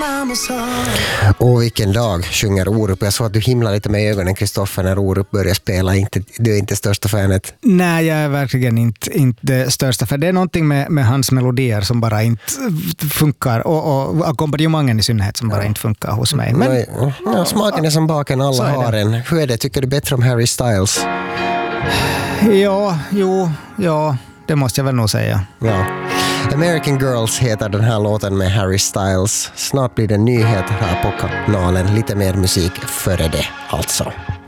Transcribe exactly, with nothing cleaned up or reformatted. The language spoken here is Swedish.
Och vilken dag sjunger Orup. Jag såg att du himlar lite med ögonen, Kristoffer, när Orup börjar spela. Inte, du är inte största fanet. Nej, jag är verkligen inte, inte största. För det är någonting med, med hans melodier som bara inte funkar. Och, och ackompanjemangen i synnerhet som bara ja. inte funkar hos mig. Men, ja, smaken är som baken, alla har en. Hur är det? Tycker du bättre om Harry Styles? Ja, jo, ja, det måste jag väl nog säga. Ja. American Girls heter den här låten med Harry Styles. Snart blir det nyheter här på kanalen. Lite mer musik före det alltså.